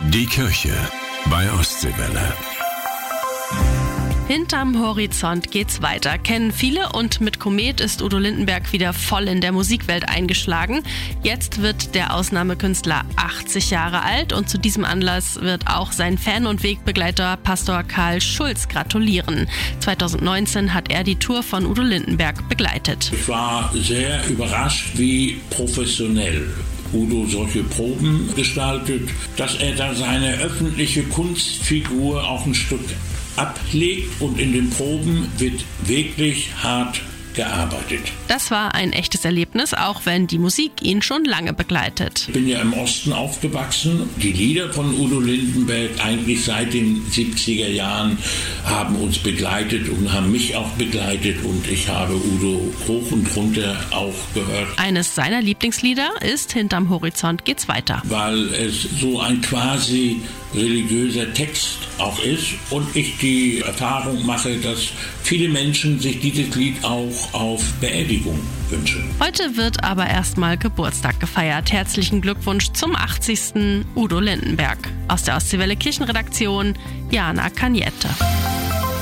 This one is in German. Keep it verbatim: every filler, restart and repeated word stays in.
Die Kirche bei Ostseewelle. Hinterm Horizont geht's weiter, kennen viele, und mit Komet ist Udo Lindenberg wieder voll in der Musikwelt eingeschlagen. Jetzt wird der Ausnahmekünstler achtzig Jahre alt und zu diesem Anlass wird auch sein Fan und Wegbegleiter Pastor Karl Schulz gratulieren. zweitausendneunzehn hat er die Tour von Udo Lindenberg begleitet. Ich war sehr überrascht, wie professionell Udo solche Proben gestaltet, dass er da seine öffentliche Kunstfigur auch ein Stück ablegt, und in den Proben wird wirklich hart gearbeitet. Das war ein echtes Erlebnis, auch wenn die Musik ihn schon lange begleitet. Ich bin ja im Osten aufgewachsen. Die Lieder von Udo Lindenberg eigentlich seit den siebziger Jahren haben uns begleitet und haben mich auch begleitet, und ich habe Udo hoch und runter auch gehört. Eines seiner Lieblingslieder ist Hinterm Horizont geht's weiter. Weil es so ein quasi religiöser Text auch ist und ich die Erfahrung mache, dass viele Menschen sich dieses Lied auch auf Beerdigung wünschen. Heute wird aber erstmal Geburtstag gefeiert. Herzlichen Glückwunsch zum achtzigsten Udo Lindenberg. Aus der Ostseewelle Kirchenredaktion, Jana Kaniette.